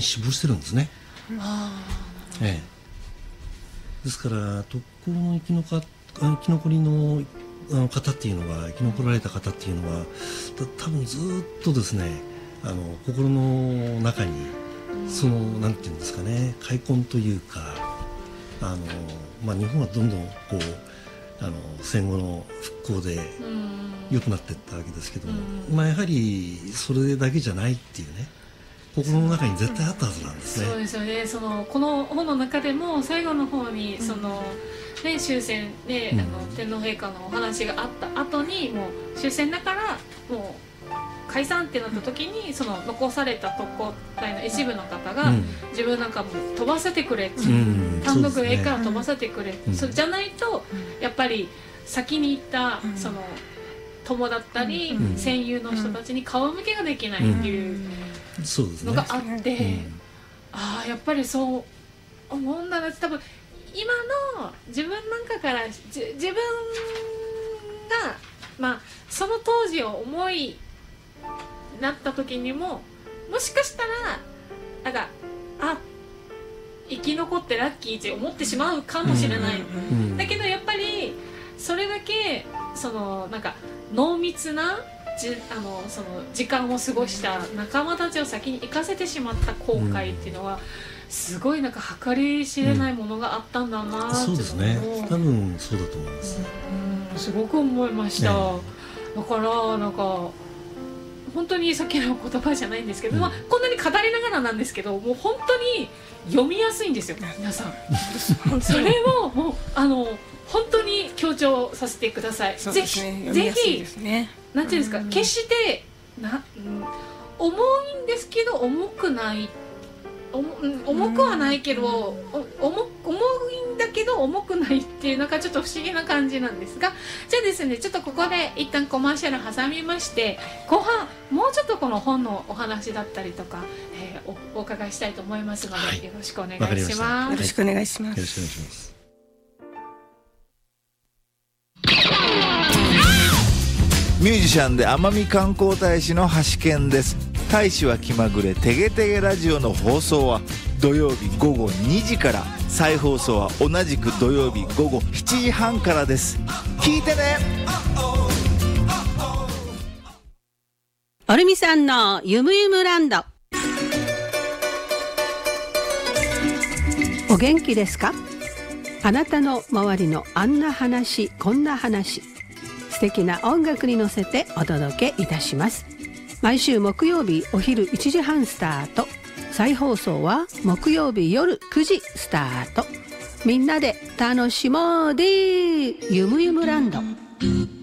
死亡してるんですね。ですから特攻の生き残りの方っていうのは、生き残られた方っていうのは多分ずっとですね、心の中になんていうんですかね、開墾というか、日本はどんどんこう戦後の復興で良くなっていったわけですけども、やはりそれだけじゃないっていうね、心の中に絶対あったはずなんですね。 そうですよね。この本の中でも最後の方に終戦で、天皇陛下のお話があった後に、もう終戦だからもう解散ってなった時に、残された特攻隊の一部の方が、自分なんかも飛ばせてくれ、単独でから飛ばせてくれ、じゃないとやっぱり先に行った友だったり、戦友の人たちに顔向けができないっていうのがあって、やっぱりそう思うんだなって。多分今の自分なんかから自分が、その当時を思いなった時にも、もしかしたら生き残ってラッキーって思ってしまうかもしれない、だけどやっぱりそれだけ濃密な時間を過ごした仲間たちを先に行かせてしまった後悔っていうのは、すごい計り知れないものがあったんだなって、 そうですね、多分そうだと思います。 すごく思いました、だから本当にさっきの言葉じゃないんですけど、こんなに語りながらなんですけど、もう本当に読みやすいんですよ、皆さん。それをもう本当に強調させてください。ぜひなんていうんですか、決して重いんですけど重くない、重くはないけど重いんだけど重くないっていう、ちょっと不思議な感じなんですが、じゃあですね、ちょっとここで一旦コマーシャル挟みまして、後半もうちょっとこの本のお話だったりとか、お伺いしたいと思いますので、よろしくお願いします。 よろしくお願いします。 よろしくお願いします。 ミュージシャンで奄美観光大使の橋健です。大使は気まぐれてげてげラジオの放送は土曜日午後2時から、再放送は同じく土曜日午後7時半からです。聞いてね。 おるみさんのゆむゆむランド。お元気ですか？あなたの周りのあんな話こんな話、素敵な音楽に乗せてお届けいたします。毎週木曜日お昼1時半スタート、再放送は木曜日夜9時スタート。みんなで楽しもうでゆむゆむランド。